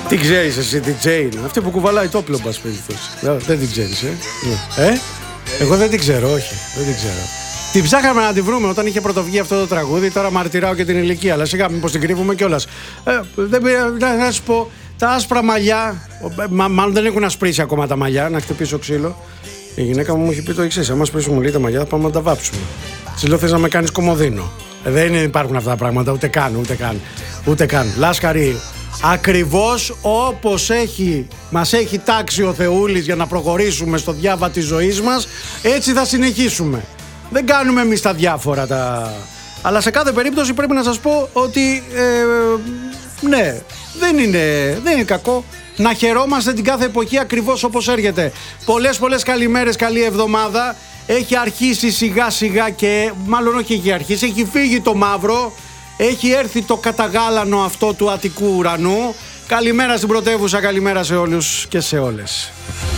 Τι ξέρεις εσύ, τι Τζέιν? Αυτή που κουβαλάει το όπλο, μπας περιπτώσει. Δεν την ξέρεις, Εγώ δεν την ξέρω, όχι. Δεν την ξέρω. Την ψάχαμε να τη βρούμε όταν είχε πρωτοβγεί αυτό το τραγούδι. Τώρα μαρτυράω και την ηλικία, αλλά σιγά μήπως την κρύβουμε κιόλας. Δεν πειράζει, να σου πω, τα άσπρα μαλλιά. Μάλλον δεν έχουν ασπρίσει ακόμα τα μαλλιά, να χτυπήσω ξύλο. Η γυναίκα μου έχει πει το εξής: άμα σπρίσουμε λίγο τα μαλλιά, θα πάμε να τα βάψουμε. Της λέω: θες να με κάνεις κομμωδίνο? Δεν υπάρχουν αυτά τα πράγματα, ούτε καν. Λάσκαρη, ακριβώς όπως μας έχει τάξει ο Θεούλης για να προχωρήσουμε στο διάβα της ζωής μας, έτσι θα συνεχίσουμε. Δεν κάνουμε εμείς τα διάφορα αλλά σε κάθε περίπτωση πρέπει να σας πω ότι ναι, δεν είναι κακό να χαιρόμαστε την κάθε εποχή ακριβώς όπως έρχεται. Πολλές καλημέρες, καλή εβδομάδα. Έχει αρχίσει σιγά σιγά και μάλλον όχι έχει αρχίσει, έχει φύγει το μαύρο, έχει έρθει το καταγάλανο αυτό του Αττικού ουρανού. Καλημέρα στην πρωτεύουσα, καλημέρα σε όλους και σε όλες.